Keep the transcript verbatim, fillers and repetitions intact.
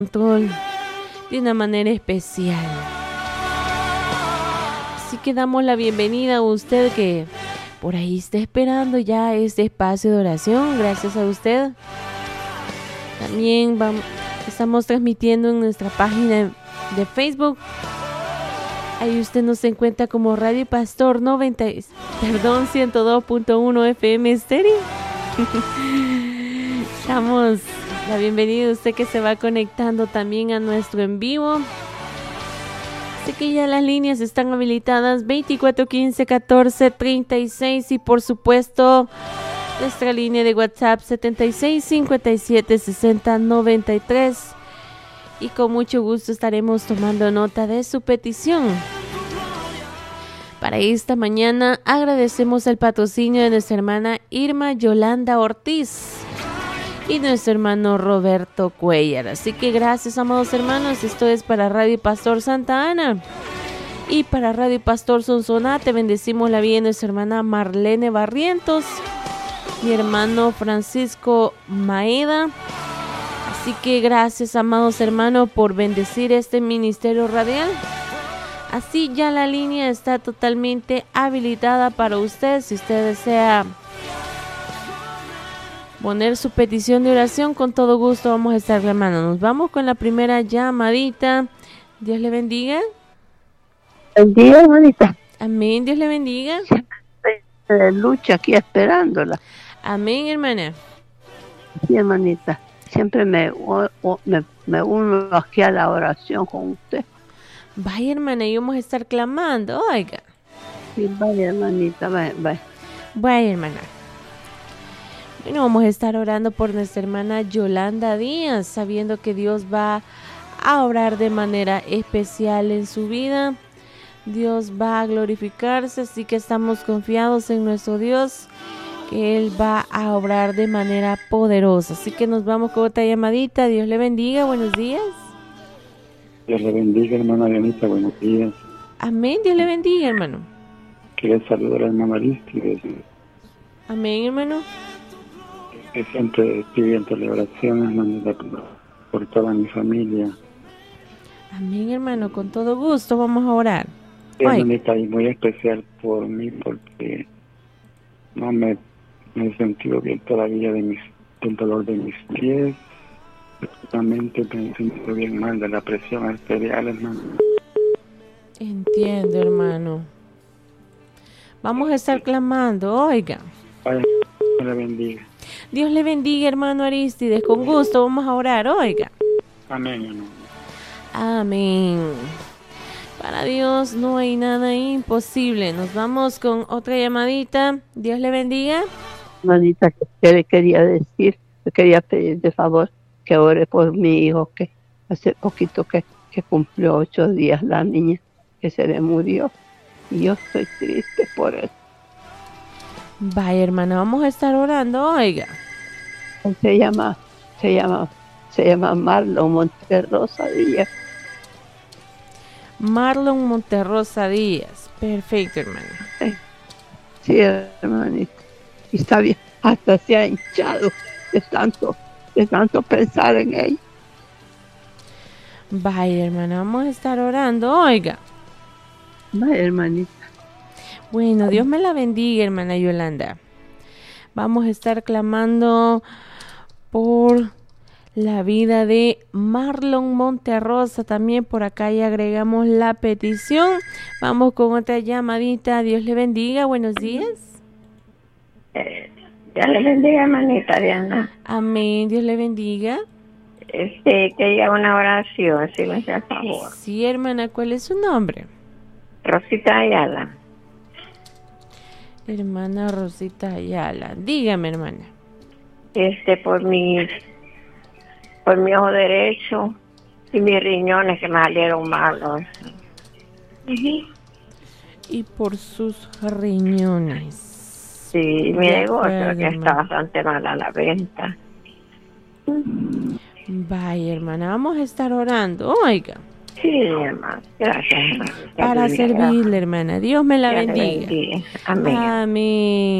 control de una manera especial. Así que damos la bienvenida a usted que por ahí está esperando ya este espacio de oración. Gracias a usted. También vamos, estamos transmitiendo en nuestra página de Facebook. Ahí usted nos encuentra como Radio Pastor noventa, perdón, ciento dos punto uno F M Estéreo. Damos la bienvenida a usted que se va conectando también a nuestro en vivo. Así que ya las líneas están habilitadas veinticuatro quince catorce treinta y seis y por supuesto nuestra línea de WhatsApp setenta y seis cincuenta y siete sesenta noventa y tres. Y con mucho gusto estaremos tomando nota de su petición. Para esta mañana agradecemos el patrocinio de nuestra hermana Irma Yolanda Ortiz y nuestro hermano Roberto Cuellar. Así que gracias, amados hermanos. Esto es para Radio Pastor Santa Ana y para Radio Pastor Sonsonate. Bendecimos la vida de nuestra hermana Marlene Barrientos, mi hermano Francisco Maeda. Así que gracias, amados hermanos, por bendecir este ministerio radial. Así ya la línea está totalmente habilitada para usted. Si usted desea poner su petición de oración, con todo gusto vamos a estar llamando. Nos vamos con la primera llamadita. Dios le bendiga. Bendiga, hermanita. Amén, Dios le bendiga. De lucha aquí esperándola. Amén, hermana. Sí, hermanita. Siempre me, o, o, me, me uno aquí a la oración con usted. Vaya, hermana, y vamos a estar clamando, oiga. Sí, vaya, hermanita, vaya, vaya. Vaya, hermana. Bueno, vamos a estar orando por nuestra hermana Yolanda Díaz, sabiendo que Dios va a obrar de manera especial en su vida. Dios va a glorificarse, así que estamos confiados en nuestro Dios, que Él va a obrar de manera poderosa. Así que nos vamos con otra llamadita. Dios le bendiga, buenos días. Dios le bendiga, hermana Dianita, buenos días. Amén, Dios le bendiga, hermano. Quiero saludar a hermano Aristides. Amén, hermano. Que siempre pidiendo la oración, hermanita, por toda mi familia. Amén, hermano, con todo gusto vamos a orar. Sí, hermanita, y muy especial por mí, porque no me, me he sentido bien todavía de mis, del dolor de mis pies. Realmente me he sentido bien mal de la presión arterial, hermano. Entiendo, hermano. Vamos a estar clamando, oiga. Vaya, Dios le bendiga. Dios le bendiga, hermano Aristides. Con gusto vamos a orar, oiga. Amén, hermano. Amén. Para Dios no hay nada imposible. Nos vamos con otra llamadita. Dios le bendiga. Hermanita, que le quería decir, le quería pedir de favor que ore por mi hijo, que hace poquito que, que cumplió ocho días la niña, que se le murió. Y yo estoy triste por eso. Vaya, hermana, vamos a estar orando, oiga. Él se llama, se llama, se llama Marlon Monterrosa Díaz. Marlon Monterrosa Díaz. Perfecto, hermano. Sí, sí, hermanita. Y está bien, hasta se ha hinchado de tanto, de tanto pensar en él. Vaya, hermana, vamos a estar orando, oiga. Vaya, hermanita. Bueno, Dios me la bendiga, hermana Yolanda. Vamos a estar clamando por la vida de Marlon Monterrosa. También por acá ya agregamos la petición. Vamos con otra llamadita. Dios le bendiga. Buenos días. Eh, Dios le bendiga, hermanita Diana. Amén. Dios le bendiga. Este, quería una oración, si me hace el favor. Sí, hermana. ¿Cuál es su nombre? Rosita Ayala. Hermana Rosita Ayala. Dígame, hermana. Este, por mi, por mi ojo derecho y mis riñones que me salieron malos. Uh-huh. Y por sus riñones. Sí, mi negocio que está bastante mal a la venta. Vaya, hermana, vamos a estar orando, oiga. Sí, hermana, gracias, hermana. Para servirle, hermana. Dios me la bendiga. bendiga. Amén. Amén.